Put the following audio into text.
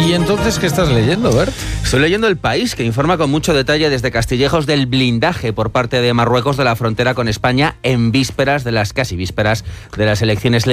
¿Y entonces qué estás leyendo, Bert? Estoy leyendo El País, que informa con mucho detalle desde Castillejos del blindaje por parte de Marruecos de la frontera con España en vísperas de las casi vísperas de las elecciones